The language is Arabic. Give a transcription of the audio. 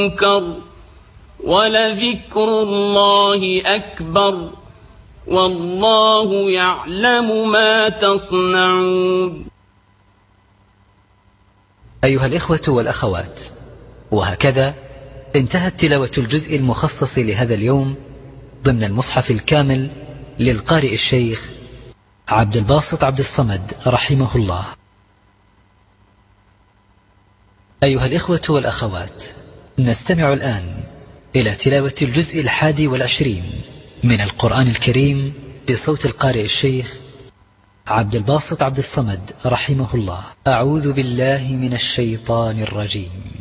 منكر ولذكر الله أكبر والله يعلم ما تصنعون. أيها الإخوة والأخوات، وهكذا انتهت تلاوة الجزء المخصص لهذا اليوم ضمن المصحف الكامل للقارئ الشيخ عبد الباسط عبد الصمد رحمه الله. أيها الإخوة والأخوات، نستمع الآن إلى تلاوة الجزء 21 من القرآن الكريم بصوت القارئ الشيخ عبد الباسط عبد الصمد رحمه الله. أعوذ بالله من الشيطان الرجيم.